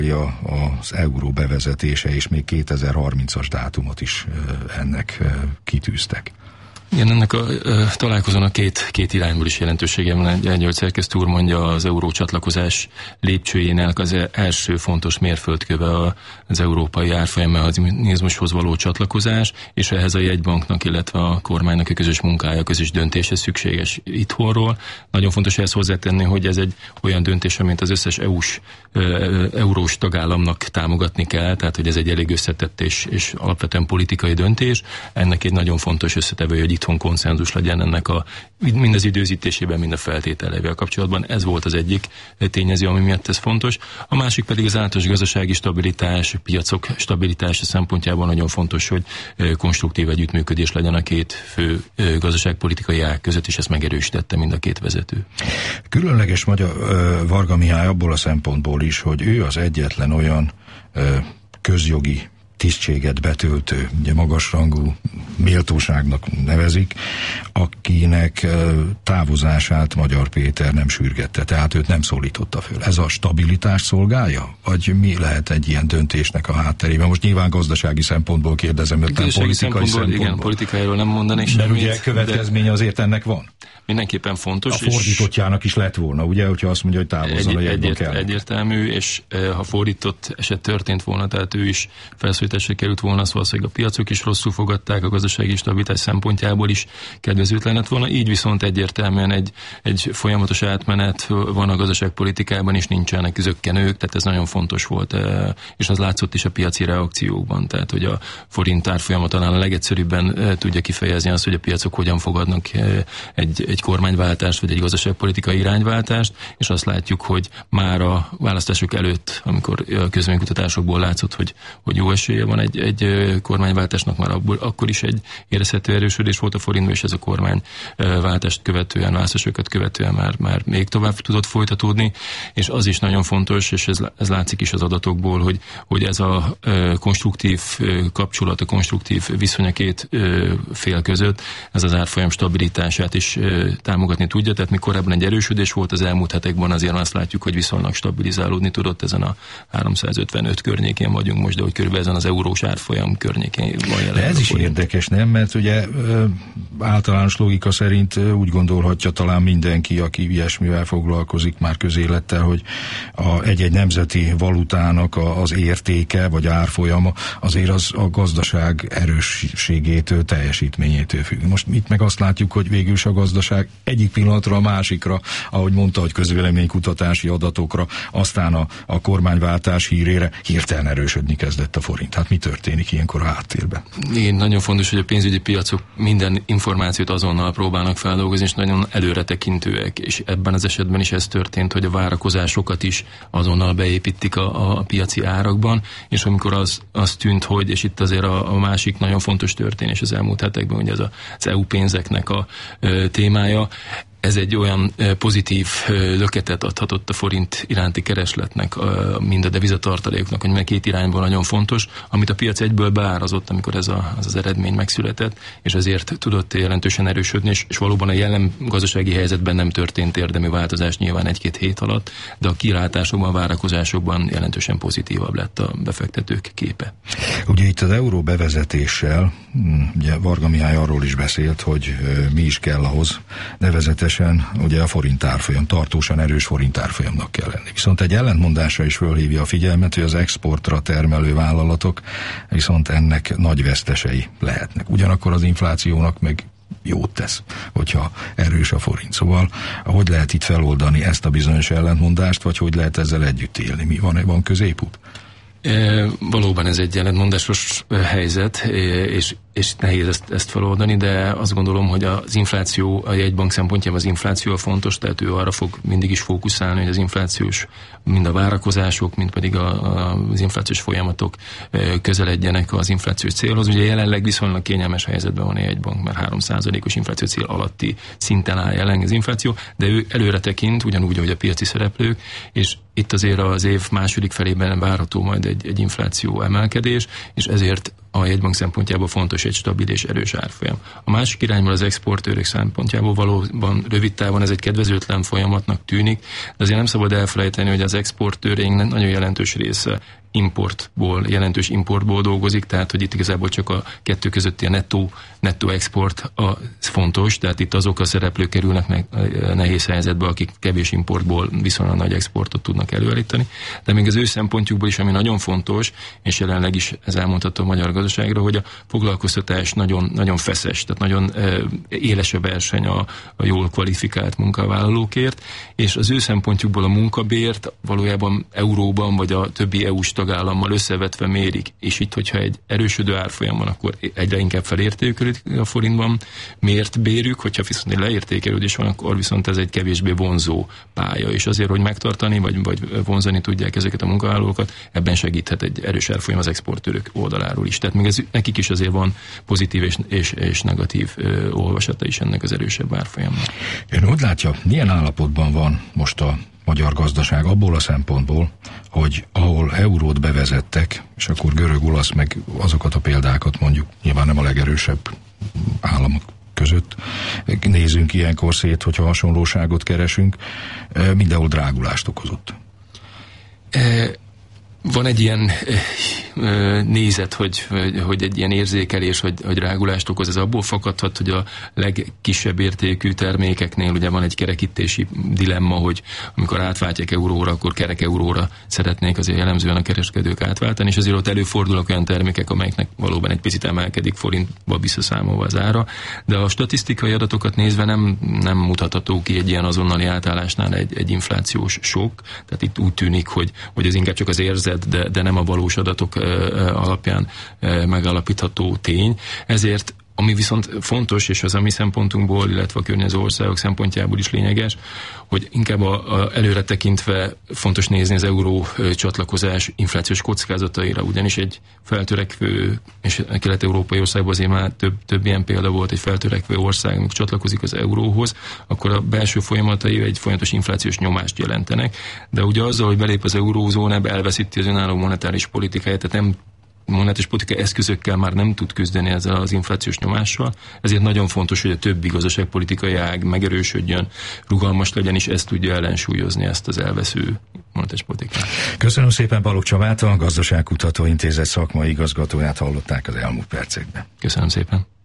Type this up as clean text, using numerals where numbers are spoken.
az euró bevezetése, és még 2030-as dátumot is ennek kitűztek. Igen, ennek a találkozónak két irányból is jelentősége van. Ahogy szerkesztő úr mondja, az euró csatlakozás lépcsőjének az első fontos mérföldköve az európai árfolyammechanizmushoz való csatlakozás, és ehhez a jegybanknak, illetve a kormánynak a közös munkája, közös döntése szükséges itthonról. Nagyon fontos ezt hozzátenni, hogy ez egy olyan döntés, amit az összes eurós tagállamnak támogatni kell, tehát hogy ez egy elég összetett és alapvetően politikai döntés. Ennek egy nagyon fontos összetevő, hogy itthon konszenzus legyen ennek mind az időzítésében, mind a feltételeivel kapcsolatban. Ez volt az egyik tényező, ami miatt ez fontos. A másik pedig az általános gazdasági stabilitás, piacok stabilitása szempontjából nagyon fontos, hogy konstruktív együttműködés legyen a két fő gazdaságpolitikai ág között, és ezt megerősítette mind a két vezető. Különleges Varga Mihály abból a szempontból is, hogy ő az egyetlen olyan közjogi tisztséget betöltő, ugye magasrangú méltóságnak nevezik, akinek távozását Magyar Péter nem sürgette, tehát őt nem szólította föl. Ez a stabilitást szolgálja? Vagy mi lehet egy ilyen döntésnek a hátterében? Most nyilván gazdasági szempontból kérdezem, mert nem politikai szempontból. Igen, politikáról nem mondanék semmit. De ugye következménye azért ennek van? Mindenképpen fontos. A fordítottjának is lett volna, ugye, hogyha azt mondja, hogy távozzon a jegybank el. Egyértelmű, és ha fordított eset történt volna, tehát ő is felszólításra került volna, szóval a piacok is rosszul fogadták, a gazdasági stabilitás szempontjából is kedvezőtlen lett volna, így viszont egyértelműen egy folyamatos átmenet van a gazdaságpolitikában, és nincsenek zökkenők, tehát ez nagyon fontos volt, és az látszott is a piaci reakciókban, tehát hogy a forint árfolyama talán a legegyszerűbben tudja kifejezni azt, hogy a piacok hogyan fogadnak egy kormányváltást, vagy egy gazdaságpolitikai irányváltást, és azt látjuk, hogy már a választások előtt, amikor a közvéleménykutatásokból látszott, hogy jó esélye van egy kormányváltásnak, már akkor is egy érezhető erősödés volt a forintban, és ez a kormányváltást követően, választásokat követően már még tovább tudott folytatódni, és az is nagyon fontos, és ez látszik is az adatokból, hogy ez a konstruktív kapcsolat, a konstruktív viszony a két fél között, ez az árfolyam stabilitását is támogatni tudja, tehát mikor korábban egy erősödés volt, az elmúlt hetekben azért azt látjuk, hogy viszonylag stabilizálódni tudott, ezen a 355 környékén vagyunk most, de hogy körülbelül ezen az eurós árfolyam környékén van jelen. De ez is érdekes, nem? Mert ugye általános logika szerint úgy gondolhatja talán mindenki, aki ilyesmivel foglalkozik már közélettel, hogy egy nemzeti valutának az értéke vagy árfolyama azért az a gazdaság erősségétől, teljesítményétől függ. Most itt meg azt látjuk, hogy végül is a gazdaság egyik pillanatra a másikra, ahogy mondta, hogy közvéleménykutatási adatokra, aztán a kormányváltás hírére hirtelen erősödni kezdett a forint. Hát mi történik ilyenkor a háttérben? Igen, nagyon fontos, hogy a pénzügyi piacok minden információt azonnal próbálnak feldolgozni, és nagyon előretekintőek, és ebben az esetben is ez történt, hogy a várakozásokat is azonnal beépítik a piaci árakban, és amikor az tűnt, hogy, és itt azért a másik nagyon fontos történés az elmúlt hetekben, ugye az EU pénzeknek a témája, ez egy olyan pozitív löketet adhatott a forint iránti keresletnek, mind a devizatartalékoknak, hogy két irányból nagyon fontos, amit a piac egyből beárazott, amikor ez az eredmény megszületett, és ezért tudott jelentősen erősödni, és valóban a jelen gazdasági helyzetben nem történt érdemi változás nyilván egy-két hét alatt, de a kilátásokban, a várakozásokban jelentősen pozitívabb lett a befektetők képe. Ugye itt az euró bevezetéssel, ugye Varga Mihály arról is beszélt, hogy mi is kell ahhoz, nevezetesen ugye a forint árfolyam, tartósan erős forint árfolyamnak kell lenni. Viszont egy ellentmondásra is fölhívja a figyelmet, hogy az exportra termelő vállalatok viszont ennek nagy vesztesei lehetnek. Ugyanakkor az inflációnak meg jót tesz, hogyha erős a forint. Szóval hogy lehet itt feloldani ezt a bizonyos ellentmondást, vagy hogy lehet ezzel együtt élni? Van középút? Valóban ez egy ellentmondásos helyzet, és nehéz ezt feloldani, de azt gondolom, hogy az infláció, a jegybank szempontjában az infláció a fontos, tehát ő arra fog mindig is fókuszálni, hogy az inflációs, mind a várakozások, mind pedig az inflációs folyamatok közeledjenek az inflációs célhoz. Ugye jelenleg viszonylag kényelmes helyzetben van a jegybank, mert 3%-os infláció cél alatti szinten áll jelenleg az infláció, de ő előre tekint, ugyanúgy, ahogy a piaci szereplők, és itt azért az év második felében várható majd egy infláció emelkedés, és ezért a jegybank szempontjából fontos egy stabil és erős árfolyam. A másik irányból az exportőrök szempontjából valóban rövid távon ez egy kedvezőtlen folyamatnak tűnik, de azért nem szabad elfelejteni, hogy az exportőreinknek nagyon jelentős része jelentős importból dolgozik, tehát hogy itt igazából csak a kettő közötti a nettó export fontos, tehát itt azok a szereplők kerülnek nehéz helyzetbe, akik kevés importból viszonylag nagy exportot tudnak előállítani. De még az ő szempontjukból is, ami nagyon fontos, és jelenleg is ez elmondható a magyar gazdaságra, hogy a foglalkoztatás nagyon, nagyon feszes, tehát nagyon éles a verseny a jól kvalifikált munkavállalókért, és az ő szempontjukból a munkabért valójában euróban vagy a többi EU-s tagállammal összevetve mérik, és itt, hogyha egy erősödő árfolyam van, akkor egyre inkább felértékelődik a forintban mért bérük, hogyha viszont egy leértékelődés van, akkor viszont ez egy kevésbé vonzó pálya, és azért, hogy megtartani, vagy vonzani tudják ezeket a munkavállalókat, ebben segíthet egy erős árfolyam az exportőrök oldaláról is. Tehát még nekik is azért van pozitív és negatív olvasata is ennek az erősebb árfolyamnak. Ön úgy látja, milyen állapotban van most a magyar gazdaság abból a szempontból, hogy ahol eurót bevezettek, és akkor görög, olasz, meg azokat a példákat mondjuk, nyilván nem a legerősebb államok között, nézzünk ilyenkor szét, hogyha hasonlóságot keresünk, mindenhol drágulást okozott. Van egy ilyen nézet, hogy egy ilyen érzékelés, hogy drágulást okoz. Ez abból fakadhat, hogy a legkisebb értékű termékeknél ugye van egy kerekítési dilemma, hogy amikor átváltják euróra, akkor kerek euróra szeretnék azért jellemzően a kereskedők átváltani, és azért ott előfordulnak olyan termékek, amelyeknek valóban egy picit emelkedik forintba visszaszámolva az ára, de a statisztikai adatokat nézve nem mutatható ki egy ilyen azonnali átállásnál egy inflációs sok, tehát itt úgy tűnik, hogy ez inkább csak az érzet, de nem a valós adatok alapján megállapítható tény. Ezért ami viszont fontos, és az a mi szempontunkból, illetve a környező országok szempontjából is lényeges, hogy inkább előre tekintve fontos nézni az euró csatlakozás inflációs kockázataira, ugyanis egy feltörekvő, és a kelet-európai országban azért már több ilyen példa volt, egy feltörekvő ország, amikor csatlakozik az euróhoz, akkor a belső folyamatai egy folyamatos inflációs nyomást jelentenek, de ugye azzal, hogy belép az eurózónába, elveszíti az önálló monetáris politikáját, tehát nem monetáris politikai eszközökkel már nem tud küzdeni ezzel az inflációs nyomással, ezért nagyon fontos, hogy a többi gazdaságpolitikai ág megerősödjön, rugalmas legyen, és ezt tudja ellensúlyozni, ezt az elvesző monetáris politikát. Köszönöm szépen, Balogh Csabát, a Gazdaságkutató Intézet szakmai igazgatóját hallották az elmúlt percekben. Köszönöm szépen.